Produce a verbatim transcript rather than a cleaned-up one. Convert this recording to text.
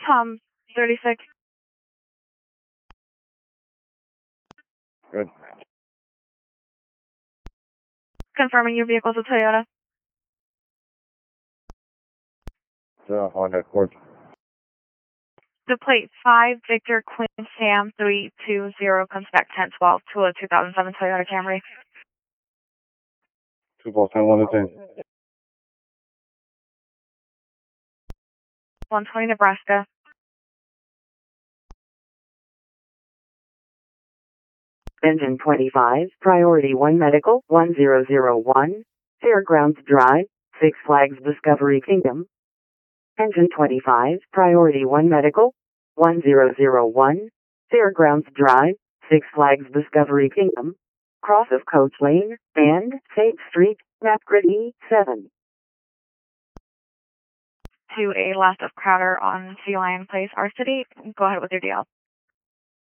Tom, thirty-six. Good. Confirming your vehicle is a Toyota. It's a Honda Accord. The plate five Victor Queen Sam three two zero comes back ten twelve to a two thousand seven Toyota Camry. Two balls, ten, one to ten. one twenty Nebraska. Engine twenty-five, Priority one Medical, one zero zero one, Fairgrounds Drive, Six Flags Discovery Kingdom. Engine twenty-five, Priority one Medical, one zero zero one, Fairgrounds Drive, Six Flags Discovery Kingdom. Cross of Coach Lane, and State Street, Napgrid E seven. To a last of Crowder on Sea Lion Place, our city. Go ahead with your deal.